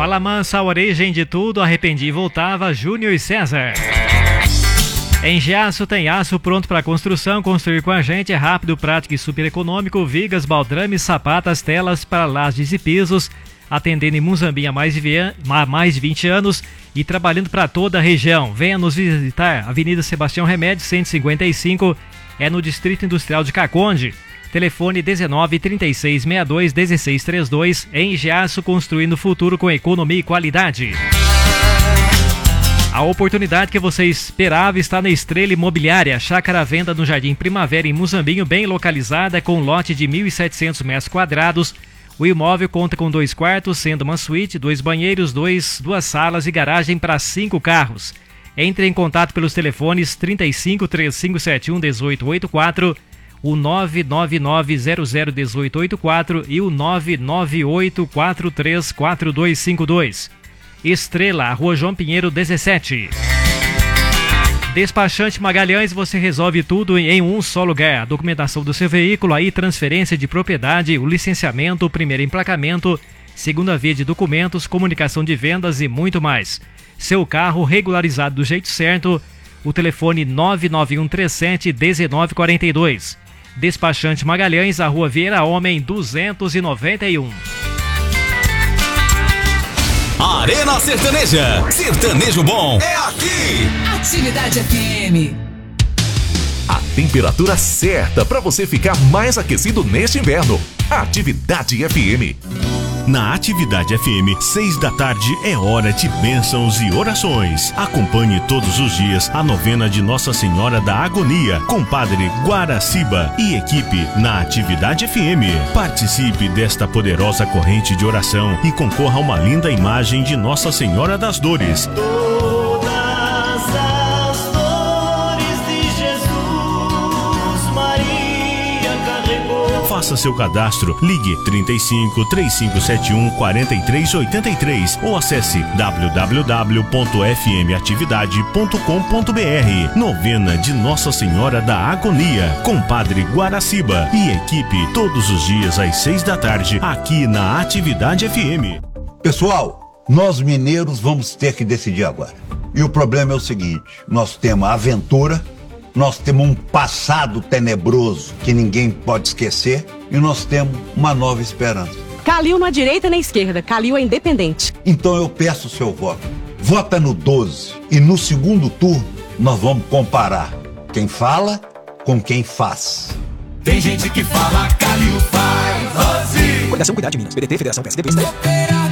Fala Mansa, a origem de tudo, arrependi e voltava, Júnior e César. Em Giaço tem aço pronto para construção, construir com a gente é rápido, prático e super econômico, vigas, baldrames, sapatas, telas para lajes e pisos, atendendo em Muzambinho há mais de 20 anos e trabalhando para toda a região. Venha nos visitar, Avenida Sebastião Remédio, 155, é no Distrito Industrial de Caconde. Telefone 19 36 62 16 32, em Giaço, construindo o futuro com economia e qualidade. A oportunidade que você esperava está na Estrela Imobiliária, chácara à venda no Jardim Primavera em Muzambinho, bem localizada, com um lote de 1.700 metros quadrados. O imóvel conta com 2 quartos, sendo uma suíte, 2 banheiros, 2 salas e garagem para 5 carros. Entre em contato pelos telefones 35 3571 1884, o 999001884 e o 998434252. Estrela, Rua João Pinheiro 17. Despachante Magalhães, você resolve tudo em um só lugar. A documentação do seu veículo, aí transferência de propriedade, o licenciamento, o primeiro emplacamento, segunda via de documentos, comunicação de vendas e muito mais. Seu carro regularizado do jeito certo, o telefone 99137-1942. Despachante Magalhães, a Rua Vieira Homem 291. Arena Sertaneja. Sertanejo bom é aqui. Atividade FM. A temperatura certa para você ficar mais aquecido neste inverno. Atividade FM. Na Atividade FM, 6 da tarde é hora de bênçãos e orações. Acompanhe todos os dias a novena de Nossa Senhora da Agonia com Padre Guaraciba e equipe na Atividade FM. Participe desta poderosa corrente de oração e concorra a uma linda imagem de Nossa Senhora das Dores. Faça seu cadastro, ligue 35 3571 4383 ou acesse www.fmatividade.com.br. Novena de Nossa Senhora da Agonia com Padre Guaraciba e equipe todos os dias às 6 da tarde aqui na Atividade FM. Pessoal, nós mineiros vamos ter que decidir agora. E o problema é o seguinte, nós temos a aventura, nós temos um passado tenebroso que ninguém pode esquecer e nós temos uma nova esperança. Calil na direita e na esquerda, Calil é independente. Então eu peço o seu voto. Vota no 12 e no segundo turno nós vamos comparar quem fala com quem faz. Tem gente que fala, Calil faz. Coordenação Cuidar de Minas, PDT, Federação PSDB.